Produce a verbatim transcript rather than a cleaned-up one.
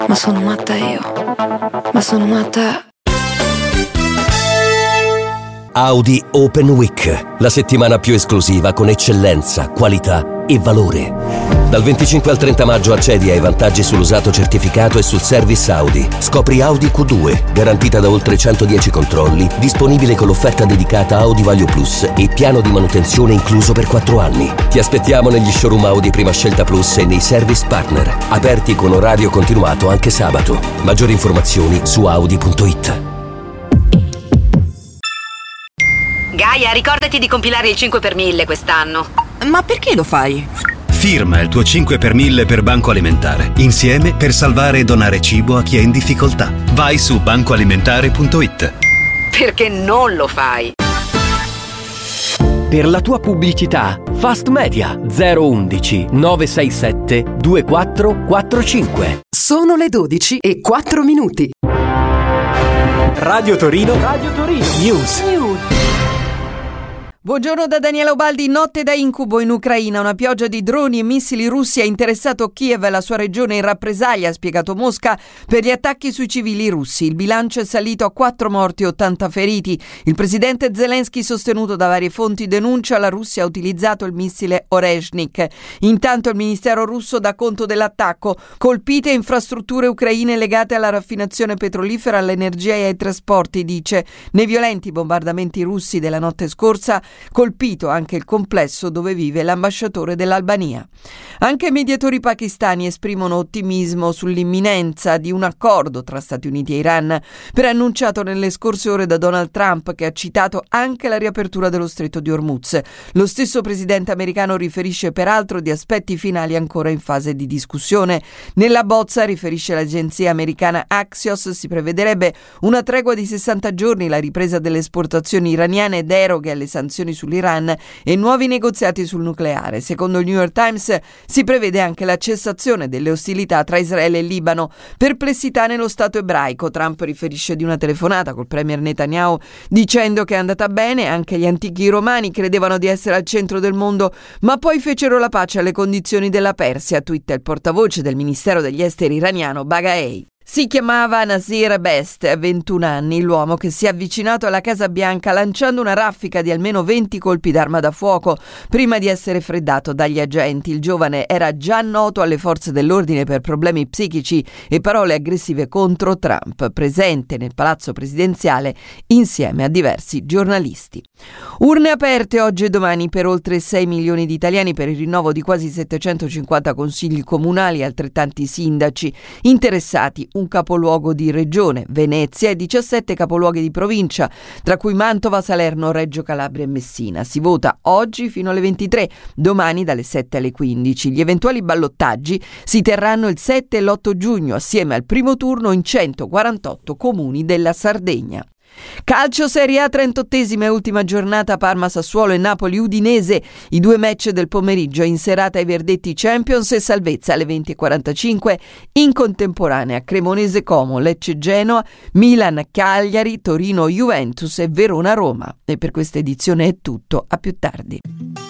Ma sono matta io. Ma sono matta. Audi Open Week, la settimana più esclusiva con eccellenza, qualità e valore. Dal venticinque al trenta maggio accedi ai vantaggi sull'usato certificato e sul service Audi. Scopri Audi Q due, garantita da oltre centodieci controlli, disponibile con l'offerta dedicata Audi Vaglio Plus e piano di manutenzione incluso per quattro anni. Ti aspettiamo negli showroom Audi Prima Scelta Plus e nei service partner, aperti con orario continuato anche sabato. Maggiori informazioni su audi punto it. Gaia, ricordati di compilare il cinque per mille quest'anno. Ma perché lo fai? Firma il tuo cinque per mille per Banco Alimentare. Insieme per salvare e donare cibo a chi è in difficoltà. Vai su banco alimentare punto it. Perché non lo fai? Per la tua pubblicità, Fast Media zero undici nove sei sette due quattro quattro cinque. Sono le dodici e quattro minuti. Radio Torino, Radio Torino News. News. Buongiorno da Daniela Ubaldi. Notte da incubo in Ucraina. Una pioggia di droni e missili russi ha interessato Kiev e la sua regione in rappresaglia, ha spiegato Mosca, per gli attacchi sui civili russi. Il bilancio è salito a quattro morti e ottanta feriti. Il presidente Zelensky, sostenuto da varie fonti, denuncia la Russia ha utilizzato il missile Oreshnik. Intanto il ministero russo dà conto dell'attacco. Colpite infrastrutture ucraine legate alla raffinazione petrolifera, all'energia e ai trasporti, dice. Nei violenti bombardamenti russi della notte scorsa colpito anche il complesso dove vive l'ambasciatore dell'Albania. Anche i mediatori pakistani esprimono ottimismo sull'imminenza di un accordo tra Stati Uniti e Iran, preannunciato nelle scorse ore da Donald Trump, che ha citato anche la riapertura dello stretto di Hormuz. Lo stesso presidente americano riferisce peraltro di aspetti finali ancora in fase di discussione. Nella bozza, riferisce l'agenzia americana Axios, si prevederebbe una tregua di sessanta giorni, la ripresa delle esportazioni iraniane, deroghe alle sanzioni sull'Iran e nuovi negoziati sul nucleare. Secondo il New York Times si prevede anche la cessazione delle ostilità tra Israele e Libano. Perplessità nello Stato ebraico. Trump riferisce di una telefonata col premier Netanyahu dicendo che è andata bene, anche gli antichi romani credevano di essere al centro del mondo, ma poi fecero la pace alle condizioni della Persia, twitta il portavoce del Ministero degli Esteri iraniano Baghei. Si chiamava Nasir Best, ventuno anni, l'uomo che si è avvicinato alla Casa Bianca lanciando una raffica di almeno venti colpi d'arma da fuoco prima di essere freddato dagli agenti. Il giovane era già noto alle forze dell'ordine per problemi psichici e parole aggressive contro Trump, presente nel palazzo presidenziale insieme a diversi giornalisti. Urne aperte oggi e domani per oltre sei milioni di italiani per il rinnovo di quasi settecentocinquanta consigli comunali e altrettanti sindaci interessati. Un capoluogo di regione, Venezia, e diciassette capoluoghi di provincia, tra cui Mantova, Salerno, Reggio Calabria e Messina. Si vota oggi fino alle ventitré, domani dalle sette alle quindici. Gli eventuali ballottaggi si terranno il sette e l'otto giugno, assieme al primo turno in centoquarantotto comuni della Sardegna. Calcio Serie A, trentottesima e ultima giornata, Parma Sassuolo e Napoli Udinese, i due match del pomeriggio. In serata i verdetti Champions e salvezza alle venti e quarantacinque, in contemporanea Cremonese Como, Lecce Genoa, Milan Cagliari, Torino Juventus e Verona Roma. E per questa edizione è tutto, a più tardi.